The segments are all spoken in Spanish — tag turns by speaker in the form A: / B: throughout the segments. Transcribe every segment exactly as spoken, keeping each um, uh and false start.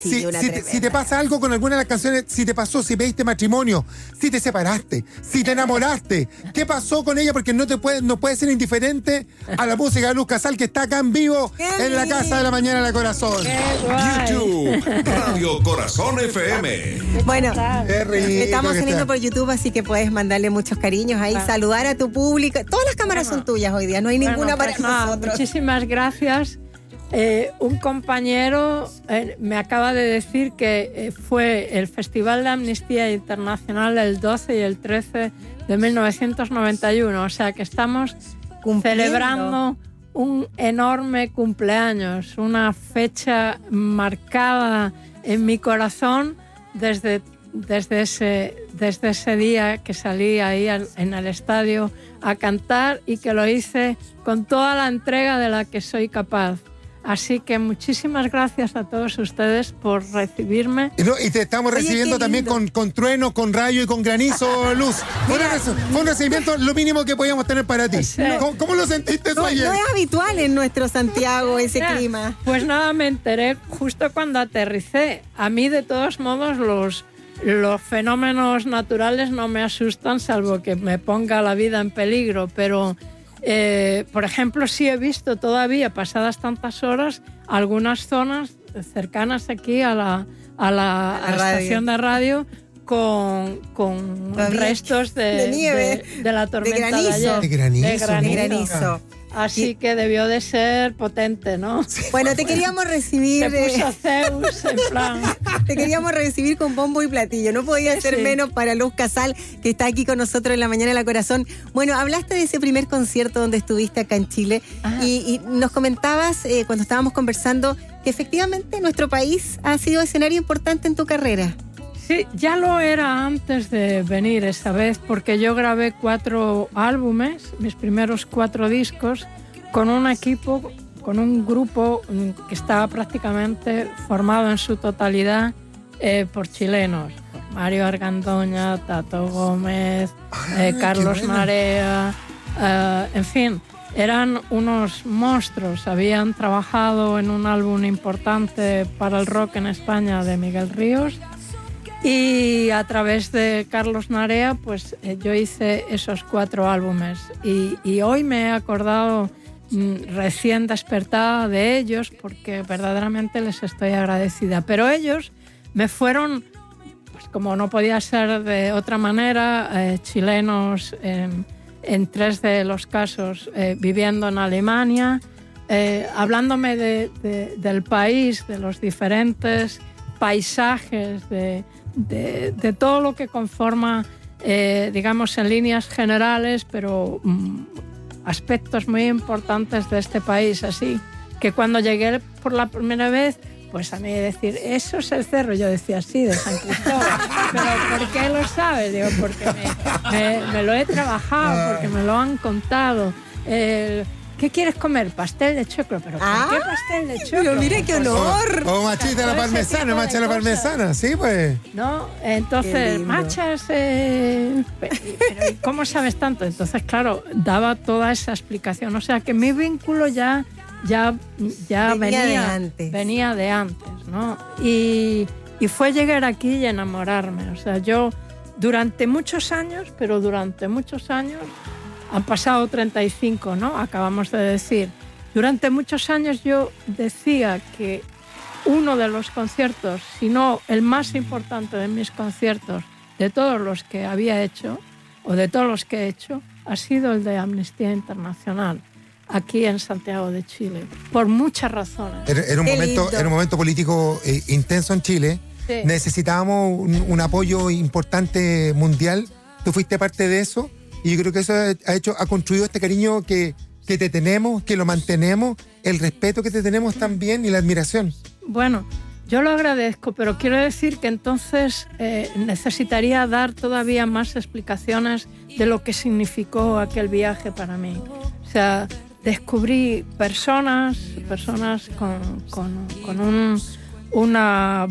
A: Si, si, te, si te pasa algo con alguna de las canciones, si te pasó, si pediste matrimonio, si te separaste, si te enamoraste, ¿qué pasó con ella? Porque no te puedes, no puedes ser indiferente a la música de Luz Casal, que está acá en vivo en la Casa de la Mañana de la Corazón.
B: YouTube, Radio Corazón F M.
C: Bueno,
A: rico
C: estamos saliendo
A: está.
C: por YouTube, así que puedes mandarle muchos cariños ahí, saludar a tu público. Todas las cámaras
D: Bueno.
C: son tuyas hoy día, no hay ninguna
D: Bueno,
C: para
D: pues nada,
C: nosotros.
D: muchísimas gracias. Eh, un compañero eh, me acaba de decir que eh, fue el Festival de Amnistía Internacional el doce y el trece de mil novecientos noventa y uno, o sea que estamos
C: Cumpliendo.
D: celebrando un enorme cumpleaños, una fecha marcada en mi corazón desde, desde, ese, desde ese día que salí ahí al, en el estadio a cantar y que lo hice con toda la entrega de la que soy capaz. Así que muchísimas gracias a todos ustedes por recibirme.
A: Y, no, y te estamos
C: Oye,
A: recibiendo
C: qué
A: también
C: lindo.
A: con, con trueno, con rayo y con granizo, Luz. Fue un reci- fue un recibimiento lo mínimo que podíamos tener para ti.
D: Sí.
A: ¿Cómo, cómo lo sentiste eso
C: No,
A: ayer?
C: no es habitual en nuestro Santiago ese
D: Ya,
C: clima.
D: Pues nada, me enteré justo cuando aterricé. A mí, de todos modos, los, los fenómenos naturales no me asustan, salvo que me ponga la vida en peligro. Pero, eh, por ejemplo, sí he visto todavía, pasadas tantas horas, algunas zonas cercanas aquí a la, a la,
C: A la
D: a la
C: radio.
D: estación de radio con, con
C: Todavía
D: restos de,
C: de nieve,
D: de, de la tormenta de,
C: granizo.
D: ayer.
A: De granizo,
D: De granizo.
C: De granizo.
D: Así que debió de ser potente, ¿no?
C: Bueno, te queríamos recibir,
D: Se puso
C: eh,
D: Zeus en plan.
C: te queríamos recibir con bombo y platillo. No podía
D: Sí,
C: ser
D: sí.
C: menos para Luz Casal, que está aquí con nosotros en la Mañana de la Corazón. Bueno, hablaste de ese primer concierto donde estuviste acá en Chile
D: Ah.
C: y, y nos comentabas eh, cuando estábamos conversando que efectivamente nuestro país ha sido escenario importante en tu carrera.
D: Sí, ya lo era antes de venir esta vez, porque yo grabé cuatro álbumes, mis primeros cuatro discos, con un equipo, con un grupo mm, que estaba prácticamente formado en su totalidad eh, por chilenos. Mario Argandoña, Tato Gómez, eh,
A: qué
D: Carlos
A: bueno.
D: Marea, eh, en fin, eran unos monstruos. Habían trabajado en un álbum importante para el rock en España de Miguel Ríos. Y a través de Carlos Narea, pues eh, yo hice esos cuatro álbumes. Y, y hoy me he acordado mm, recién despertada de ellos porque verdaderamente les estoy agradecida. Pero ellos me fueron, pues como no podía ser de otra manera, eh, chilenos en, en tres de los casos eh, viviendo en Alemania, eh, hablándome de, de, del país, de los diferentes paisajes, de... De, de todo lo que conforma, eh, digamos, en líneas generales, pero mm, aspectos muy importantes de este país. Así que cuando llegué por la primera vez, pues a mí decir, eso es el cerro, yo decía, sí, de San Cristóbal. Pero ¿por qué lo sabes? Digo, porque me, me, me lo he trabajado, porque me lo han contado. Eh, ¿Qué quieres comer? Pastel de choclo. ¿Pero
C: Ah,
D: por qué pastel de choclo?
C: pero mira qué honor.
A: O machita la
D: Todo ese
A: parmesana,
D: tipo de
A: macha la
D: cosas.
A: parmesana, sí, pues.
D: ¿No?
C: Qué
D: Entonces,
C: lindo.
D: machas, eh, pe- pero ¿y ¿cómo sabes tanto? Entonces, claro, daba toda esa explicación. O sea, que mi vínculo ya, ya, ya
C: Venía
D: venía,
C: de antes.
D: venía de antes, ¿no? Y, y fue llegar aquí y enamorarme. O sea, yo durante muchos años, pero durante muchos años, han pasado treinta y cinco, ¿no? Acabamos de decir. Durante muchos años yo decía que uno de los conciertos, si no el más importante de mis conciertos, de todos los que había hecho, o de todos los que he hecho, ha sido el de Amnistía Internacional, aquí en Santiago de Chile, por muchas razones.
A: Era, era un,
C: Qué
A: momento,
C: lindo.
A: era un momento político eh, intenso en Chile.
D: Sí.
A: Necesitábamos un, un apoyo importante mundial. Tú fuiste parte de eso y yo creo que eso ha hecho, ha construido este cariño que, que te tenemos, que lo mantenemos, el respeto que te tenemos también y la admiración.
D: Bueno, yo lo agradezco, pero quiero decir que entonces eh, necesitaría dar todavía más explicaciones de lo que significó aquel viaje para mí. O sea, descubrí personas, personas con, con, con un, una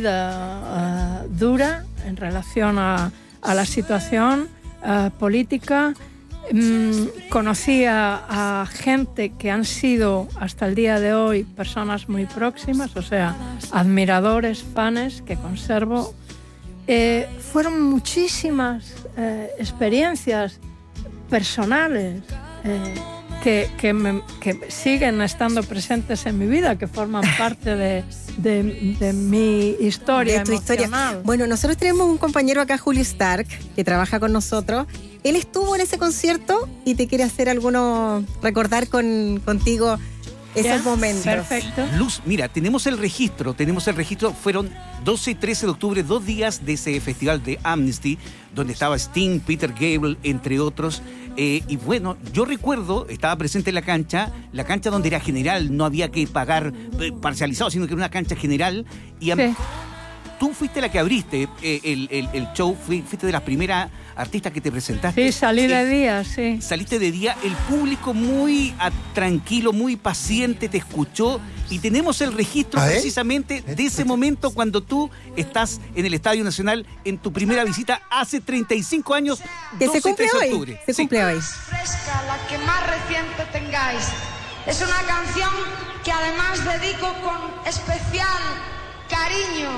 D: vida uh, dura en relación a, a la situación uh, política, mm, conocí a, a gente que han sido hasta el día de hoy personas muy próximas, o sea, admiradores, fans que conservo. Eh, fueron muchísimas eh, experiencias personales eh, que, que, me, que siguen estando presentes en mi vida, que forman parte de, de, de mi historia
C: de tu
D: emocional.
C: Historia. Bueno, nosotros tenemos un compañero acá, Julio Stark, que trabaja con nosotros. Él estuvo en ese concierto y te quiere hacer alguno, recordar con, contigo esos
D: Ya,
C: momentos.
D: Perfecto.
E: Luz, mira, tenemos el registro, tenemos el registro, fueron doce y trece de octubre, dos días de ese festival de Amnesty, donde estaba Sting, Peter Gabriel, entre otros. Eh, y bueno, yo recuerdo, estaba presente en la cancha, la cancha donde era general, no había que pagar eh, parcializado, sino que era una cancha general. Y a,
D: Sí.
E: tú fuiste la que abriste eh, el, el, el show, fuiste de las primeras artistas que te presentaste.
D: Sí, salí
E: Eh,
D: de día, sí.
E: Saliste de día, el público muy ah, tranquilo, muy paciente, te escuchó y tenemos el registro
A: ¿Ah, eh?
E: precisamente de ese momento cuando tú estás en el Estadio Nacional en tu primera visita hace treinta y cinco años,
C: Que
E: doce
C: se
E: y
C: cumple
E: trece de
C: hoy.
E: octubre.
C: Se
E: Sí.
C: cumple hoy.
F: Fresca, la que más reciente tengáis. Es una canción que además dedico con especial cariño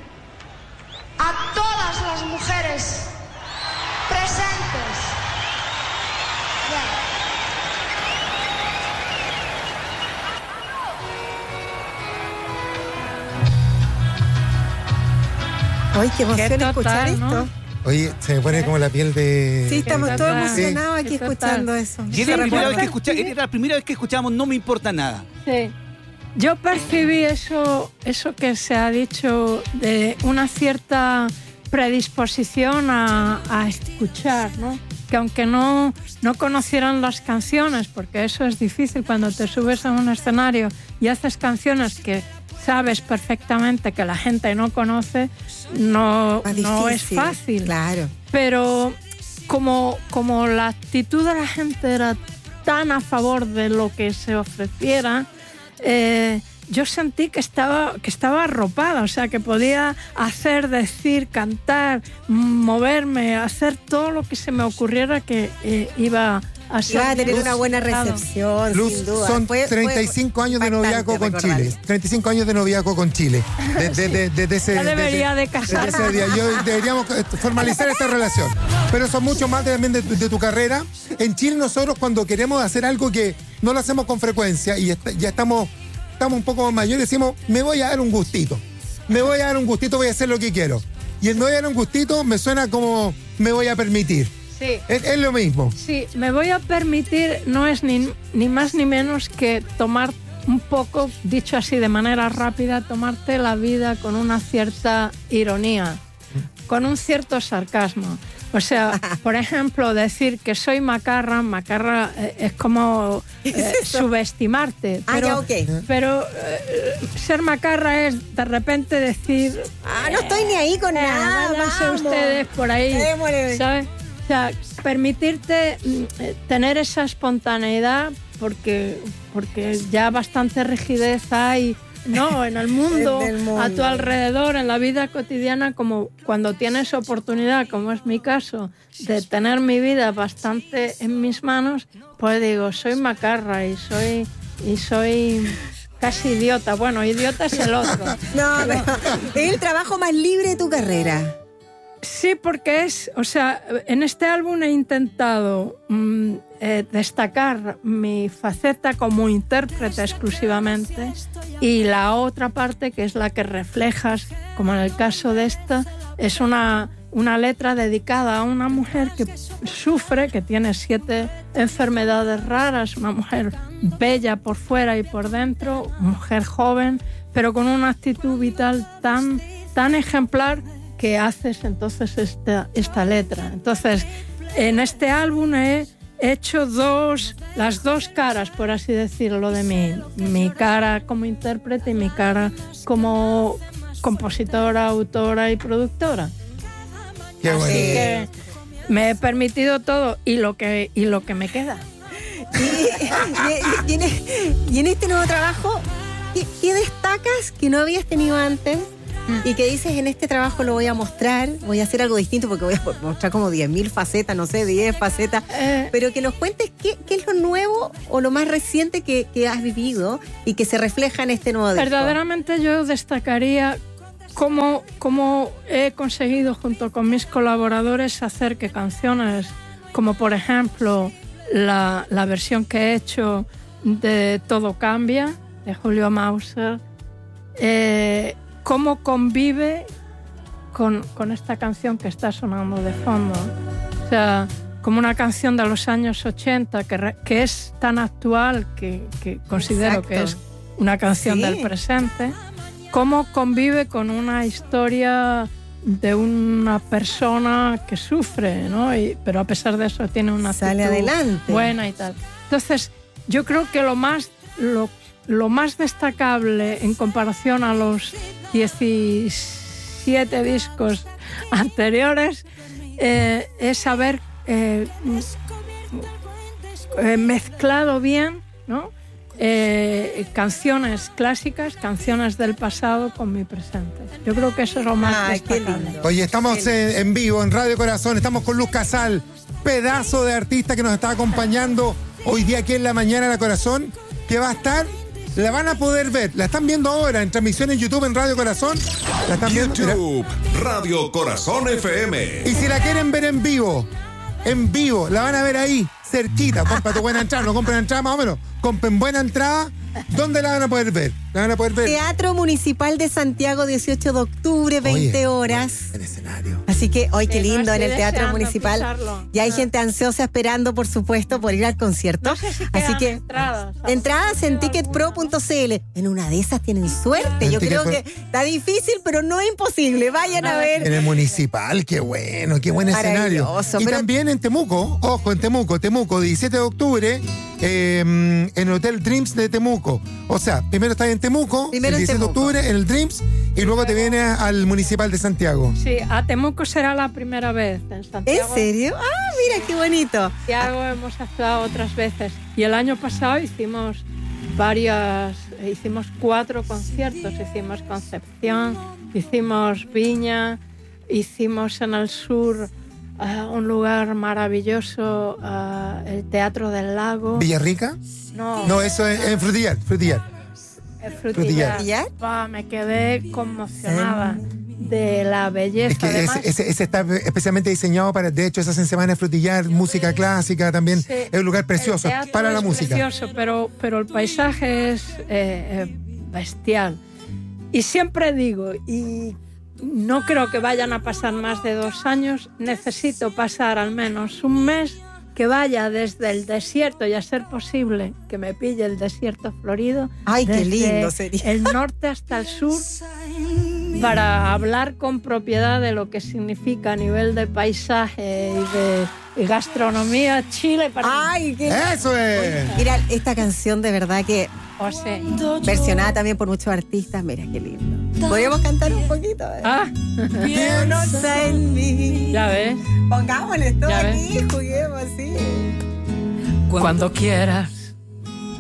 F: a todas las mujeres presentes. Bien.
C: Ay, qué emoción
D: Qué total,
C: escuchar esto.
D: ¿no?
A: Oye, se me pone como la piel de...
C: Sí, estamos
D: Qué
C: todos
D: total.
C: emocionados
D: Sí.
C: aquí
D: Qué total.
C: escuchando eso.
E: Y era la,
D: Sí,
E: primera vez que
D: recuerdo.
E: escucha- era la primera vez que escuchábamos No Me Importa Nada.
D: Sí. Yo percibí eso, eso que se ha dicho de una cierta predisposición a, a escuchar, ¿no? Que aunque no, no conocieran las canciones, porque eso es difícil cuando te subes a un escenario y haces canciones que sabes perfectamente que la gente no conoce, no,
C: Más
D: no es
C: difícil,
D: fácil.
C: Claro.
D: Pero como, como la actitud de la gente era tan a favor de lo que se ofreciera, eh, yo sentí que estaba, que estaba arropada, o sea, que podía hacer, decir, cantar, moverme, hacer todo lo que se me ocurriera que eh, iba a ser.
C: Iba a tener
D: bien
C: una buena
D: aceptado.
C: recepción,
A: Luz,
C: sin duda.
A: son
C: Fue- fue
A: treinta y cinco años de
C: impactante
A: noviazgo con
C: recordarlo.
A: Chile. treinta y cinco años de noviazgo con Chile. De, de, de, de, de ese,
D: Ya debería de
A: de
D: casarme.
A: ese día. Yo, deberíamos formalizar esta relación. Pero son mucho más de, también de, de tu carrera. En Chile nosotros cuando queremos hacer algo que no lo hacemos con frecuencia y est- ya estamos, estamos un poco más mayores, decimos, me voy a dar un gustito. Me voy a dar un gustito, voy a hacer lo que quiero. Y el me voy a dar un gustito me suena como me voy a permitir.
D: Sí.
A: Es, es lo mismo.
D: Sí, me voy a permitir, no es ni, ni más ni menos que tomar un poco, dicho así de manera rápida, tomarte la vida con una cierta ironía, con un cierto sarcasmo. O sea, por ejemplo, decir que soy macarra, macarra eh, es como eh, subestimarte.
C: Ah,
D: Pero,
C: ya, ok.
D: pero eh, ser macarra es de repente decir...
C: Ah, no estoy ni ahí con
D: Eh,
C: nada.
D: váyanse
C: vamos.
D: ustedes por ahí,
C: Démosle.
D: ¿sabes? O sea, permitirte mm, eh, tener esa espontaneidad porque, porque ya bastante rigidez hay, ¿no? En el mundo,
C: En el mundo.
D: a tu alrededor, en la vida cotidiana, como cuando tienes oportunidad, como es mi caso, de tener mi vida bastante en mis manos, pues digo, soy macarra y soy, y soy casi idiota. Bueno, idiota es el otro.
C: No, pero es el trabajo más libre de tu carrera.
D: Sí, porque es, o sea, en este álbum he intentado mm, eh, destacar mi faceta como intérprete exclusivamente y la otra parte, que es la que reflejas, como en el caso de esta, es una, una letra dedicada a una mujer que sufre, que tiene siete enfermedades raras, una mujer bella por fuera y por dentro, mujer joven, pero con una actitud vital tan, tan ejemplar que haces entonces esta, esta letra. Entonces, en este álbum he hecho dos, las dos caras, por así decirlo, de mi, mi cara como intérprete y mi cara como compositora, autora y productora.
A: Qué
D: Así
A: bueno.
D: que me he permitido todo y lo que, y lo que me queda.
C: Y, y- y en, y en este nuevo trabajo, ¿qué, qué destacas que no habías tenido antes? y que dices, en este trabajo lo voy a mostrar, voy a hacer algo distinto porque voy a mostrar como diez mil facetas, no sé, diez facetas,
D: Eh.
C: pero que nos cuentes qué, qué es lo nuevo o lo más reciente que, que has vivido y que se refleja en este nuevo disco.
D: Verdaderamente yo destacaría cómo, cómo he conseguido junto con mis colaboradores hacer que canciones como por ejemplo la, la versión que he hecho de Todo Cambia, de Julio Mauser, eh, cómo convive con, con esta canción que está sonando de fondo. O sea, como una canción de los años ochenta que, re, que es tan actual que, que considero
C: Exacto.
D: que es una canción
C: Sí.
D: del presente, cómo convive con una historia de una persona que sufre, ¿no? Y, pero a pesar de eso tiene una
C: Sale
D: actitud
C: adelante.
D: buena y tal. Entonces, yo creo que lo más, lo, lo más destacable en comparación a los diecisiete discos anteriores eh, es haber eh, eh, mezclado bien, ¿no? Eh, canciones clásicas, canciones del pasado con mi presente. Yo creo que eso es lo más
C: Ay, qué
D: destacable.
C: lindo.
A: Oye, estamos en, en vivo en Radio Corazón, estamos con Luz Casal, pedazo de artista que nos está acompañando hoy día aquí en la mañana en la Corazón, que va a estar, la van a poder ver, la están viendo ahora en transmisión en YouTube en Radio Corazón, la están viendo. Mira.
B: YouTube, Radio Corazón F M.
A: Y si la quieren ver en vivo, en vivo, la van a ver ahí, cerquita. Compra tu buena entrada, no compren entrada más o menos. Compren buena entrada. ¿Dónde la van a poder ver? La van a poder ver.
C: Teatro Municipal de Santiago, dieciocho de octubre, veinte
A: Oye,
C: horas.
A: En escenario.
C: Así que, hoy qué
D: Sí, no
C: lindo en
D: estoy
C: el Teatro
D: deseando
C: Municipal.
D: pisarlo.
C: Y hay
D: Ah.
C: gente ansiosa esperando, por supuesto, por ir al concierto.
D: No sé si
C: Así
D: quedan
C: que
D: entradas. A lo
C: entradas
D: mejor
C: en
D: queda
C: ticketpro punto c l. En una de esas tienen suerte.
A: En
C: Yo creo
A: Ticketpro.
C: que está difícil, pero no imposible. Vayan a ver.
A: En el municipal, qué bueno, qué buen escenario.
C: Maravilloso,
A: Y
C: pero-
A: también en Temuco, ojo, en Temuco, Temuco, diecisiete de octubre, eh, en el Hotel Dreams de Temuco. O sea, primero estás en Temuco,
C: Primero
A: el
C: en
A: diecisiete de
C: Temuco.
A: octubre en el Dreams, y luego te vienes al Municipal de Santiago.
D: Sí, a Temuco será la primera vez en Santiago.
C: ¿En serio? Ah, mira qué bonito.
D: En Santiago hemos actuado otras veces. Y el año pasado hicimos varias, hicimos cuatro conciertos. Hicimos Concepción, hicimos Viña, hicimos en el sur uh, un lugar maravilloso, uh, el Teatro del Lago.
A: ¿Villarrica?
D: No,
A: No, eso es en Frutillar, Frutillar.
D: el
A: Frutillar.
D: Frutillar.
C: ¿Frutillar?
D: Pa, me quedé conmocionada de la belleza.
A: Es que
D: Además,
A: ese, ese- ese está especialmente diseñado para, de hecho, se hacen semanas de Frutillar, música clásica también.
D: Sí,
A: Es un lugar precioso
D: el teatro
A: para la
D: es
A: música.
D: Precioso, pero, pero el paisaje es eh, eh, bestial. Y siempre digo, y no creo que vayan a pasar más de dos años, necesito pasar al menos un mes que vaya desde el desierto y a ser posible que me pille el desierto florido.
C: Ay, qué
D: desde
C: lindo sería.
D: el norte hasta el sur, para hablar con propiedad de lo que significa a nivel de paisaje y de y gastronomía Chile para mí.
C: Ay, qué
A: eso es.
C: Mira, esta canción de verdad que
D: O sea,
C: versionada también por muchos artistas. Mira qué lindo. ¿Podríamos cantar un poquito? eh?
D: ah,
C: Piensa en mí.
D: ya ves.
C: Pongámosle todo
D: Ya ves.
C: aquí, juguemos así.
D: Cuando quieras